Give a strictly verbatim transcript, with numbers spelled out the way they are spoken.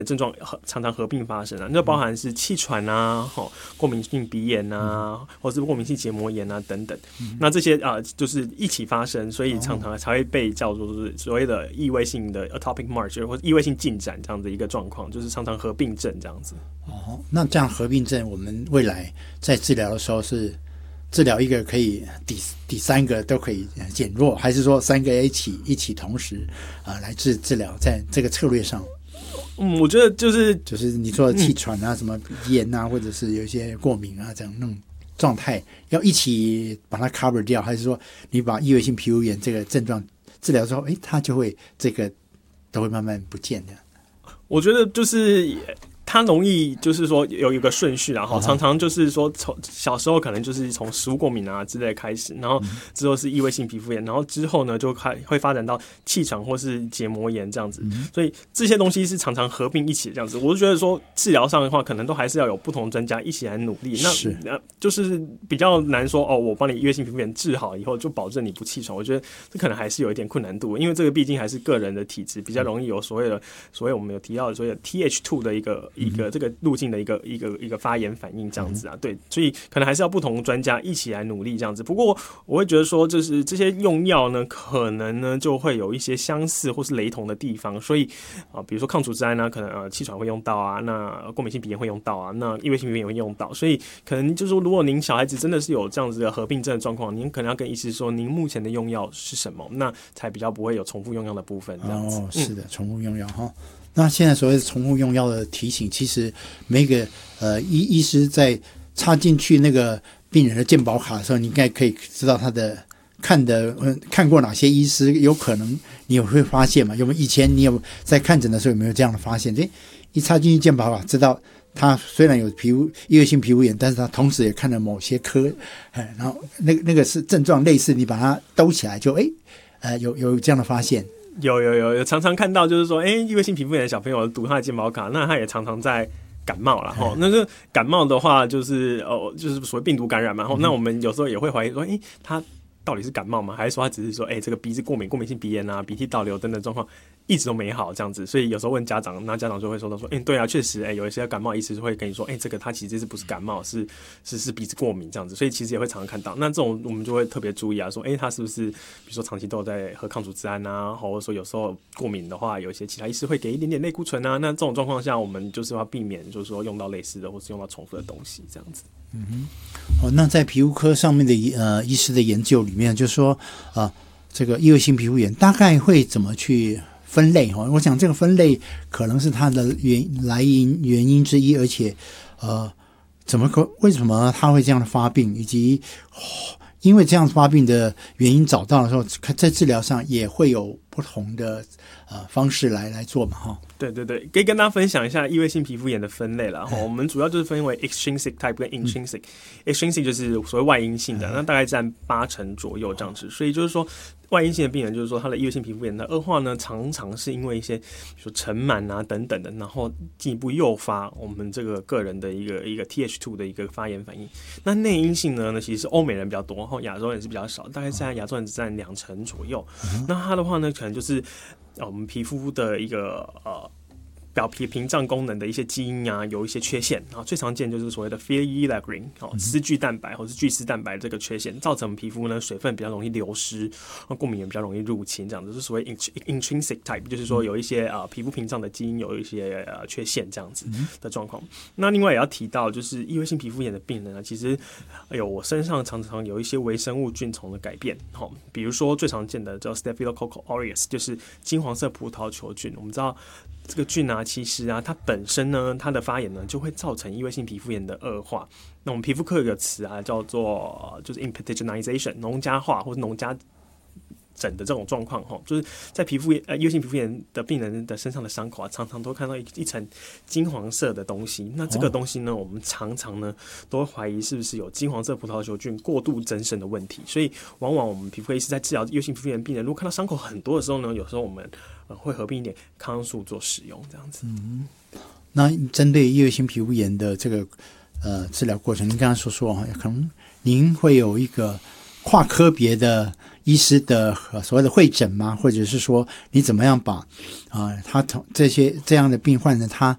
症状常常合并发生啊，那包含是气喘啊、哦、过敏性鼻炎啊，嗯、或是过敏性结膜炎啊等等。嗯、那这些啊、呃，就是一起发生，所以常常才会被叫做是所谓的异位性的 atopic march 或者异位性进展这样的一个状况，就是常常合并症这样子。 哦，那这样合并症，我们未来在治疗的时候是治疗一个可以第第三个都可以减弱，还是说三个一起一起同时啊、呃、来治治疗，在这个策略上？ 嗯，我觉得就是就是你说的气喘啊、嗯、什么鼻炎啊，或者是有一些过敏啊这样那种状态，要一起把它 cover 掉，还是说你把异位性皮肤炎这个症状治疗之后，哎，它就会这个都会慢慢不见的？ 我觉得就是它容易就是说有一个顺序，然后常常就是说从小时候可能就是从食物过敏啊之类开始，然后之后是异位性皮肤炎，然后之后呢就开会发展到气喘或是结膜炎这样子，所以这些东西是常常合并一起这样子。我就觉得说治疗上的话，可能都还是要有不同专家一起来努力。那就是比较难说哦，我帮你异位性皮肤炎治好以后就保证你不气喘。我觉得这可能还是有一点困难度，因为这个毕竟还是个人的体质，比较容易有所谓的所谓我们有提到的所谓的 T H 二 的一个。一个这个路径的一个一个一个发炎反应这样子啊，对，所以可能还是要不同专家一起来努力这样子。不过我会觉得说，就是这些用药呢，可能呢就会有一些相似或是雷同的地方，所以啊，比如说抗组织胺呢，可能呃气喘会用到啊，那过敏性鼻炎会用到啊，那异位性皮肤炎会用到，所以可能就是说，如果您小孩子真的是有这样子的合并症的状况，您可能要跟医师说，您目前的用药是什么，那才比较不会有重复用药的部分这样子。 哦，是的，嗯、重复用药哈。那现在所谓的重复用药的提醒，其实每个呃医医师在插进去那个病人的健保卡的时候，你应该可以知道他的看的、呃、看过哪些医师，有可能你也会发现嘛？有没有以前你有在看诊的时候有没有这样的发现？诶，一插进去健保卡，知道他虽然有皮肤异位性皮肤炎，但是他同时也看了某些科，哎，然后那个那个是症状类似，你把它兜起来就诶，呃有有这样的发现。 有有有有常常看到，就是说，哎、欸，异位性皮肤炎的小朋友读他的健保卡，那他也常常在感冒啦。齁。那个感冒的话，就是哦，就是所谓病毒感染嘛。齁。那我们有时候也会怀疑说，哎、欸，他到底是感冒吗？还是说他只是说，哎、欸，这个鼻子过敏、过敏性鼻炎啊、鼻涕倒流等等状况一直都没好这样子？所以有时候问家长，那家长就会说到说，哎、欸，对啊，确实，哎、欸，有一些感冒医师会跟你说，哎、欸，这个他其实是不是感冒，是是是鼻子过敏这样子。所以其实也会常常看到。那这种我们就会特别注意啊，说，哎、欸，他是不是比如说长期都有在喝抗组织胺啊，或者说有时候过敏的话，有一些其他医师会给一点点类固醇啊。那这种状况下，我们就是要避免，就是说用到类似的，或是用到重复的东西这样子。 嗯哼，哦，那在皮肤科上面的呃医师的研究里面，就是说啊、呃，这个异位性皮肤炎大概会怎么去分类哈？我想这个分类可能是它的原来因原因之一，而且呃，怎么可为什么它会这样的发病，以及、哦、因为这样发病的原因找到的时候，在治疗上也会有不同的呃方式来来做嘛哈。 对对对，可以跟大家分享一下异位性皮肤炎的分类啦。我们主要就是分为 extrinsic type 跟 intrinsic。extrinsic 就是所谓外因性的，那大概占八成左右这样子。所以就是说，外因性的病人就是说他的异位性皮肤炎的恶化呢，常常是因为一些比如说尘螨啊等等的，然后进一步诱发我们这个个人的一个一个 T H 二 的一个发炎反应。那内因性呢，其实是欧美人比较多，然后亚洲人是比较少，大概在亚洲人只占两成左右。那它的话呢，可能就是。我们皮肤的一个呃表皮屏障功能的一些基因啊，有一些缺陷啊，最常见就是所谓的 Phenylalanine 哦，丝聚蛋白或是聚丝蛋白这个缺陷，造成皮肤呢水分比较容易流失，过敏源比较容易入侵，这样子是所谓 intrinsic type， 就是说有一些啊、呃、皮肤屏障的基因有一些呃缺陷这样子的状况。那另外也要提到，就是异位性皮肤炎的病人呢，其实哎呦我身上常常有一些微生物菌丛的改变，哦，比如说最常见的叫 Staphylococcus aureus， 就是金黄色葡萄球菌，我们知道。这个菌啊，其实啊，它本身呢，它的发炎呢，就会造成异位性皮肤炎的恶化。那我们皮肤科有个词啊，叫做就是 impetiginization， 农家化或是农家疹的这种状况，就是在皮肤呃异位性皮肤炎的病人的身上的伤口啊，常常都看到 一, 一层金黄色的东西。那这个东西呢，我们常常呢都会怀疑是不是有金黄色葡萄球菌过度增生的问题。所以，往往我们皮肤科医师在治疗异位性皮肤炎病人，如果看到伤口很多的时候呢，有时候我们呃会合并一点抗生素做使用，这样子。 嗯，那针对异位性皮肤炎的这个呃治疗过程，您刚刚所说可能您会有一个跨科别的医师的、呃、所谓的会诊吗？或者是说你怎么样把啊、呃、他这些这样的病患呢，他